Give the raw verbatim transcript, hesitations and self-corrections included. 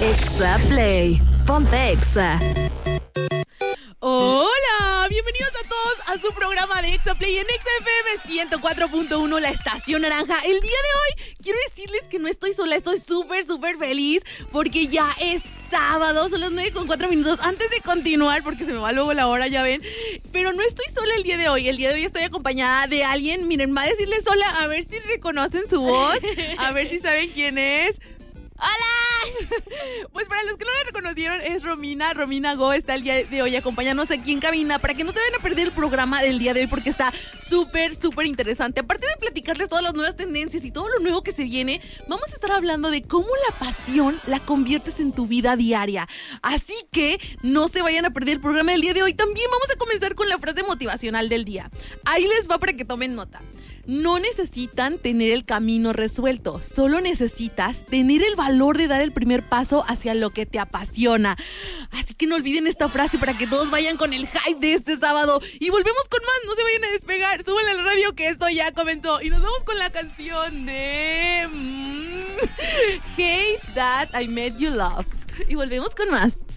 Exa Play. Ponte Exa. Hola, bienvenidos a todos a su programa de Exa Play en Exa F M ciento cuatro punto uno, la estación naranja. El día de hoy quiero decirles que no estoy sola, estoy súper, súper feliz porque ya es sábado, son las nueve con cuatro minutos. Antes de continuar, porque se me va luego la hora, ya ven, pero no estoy sola el día de hoy. El día de hoy estoy acompañada de alguien. Miren, va a decirles hola, a ver si reconocen su voz, a ver si saben quién es. ¡Hola! Pues para los que no la reconocieron, es Romina. Romina Go está el día de hoy acompañándonos aquí en cabina para que no se vayan a perder el programa del día de hoy porque está súper, súper interesante. Aparte de platicarles todas las nuevas tendencias y todo lo nuevo que se viene, vamos a estar hablando de cómo la pasión la conviertes en tu vida diaria. Así que no se vayan a perder el programa del día de hoy. También vamos a comenzar con la frase motivacional del día. Ahí les va para que tomen nota. No necesitan tener el camino resuelto, solo necesitas tener el valor de dar el primer paso hacia lo que te apasiona. Así que no olviden esta frase para que todos vayan con el hype de este sábado. Y volvemos con más, no se vayan a despegar, súbanle al radio que esto ya comenzó. Y nos vamos con la canción de... Mm, Hate That I Made You Love. Y volvemos con más.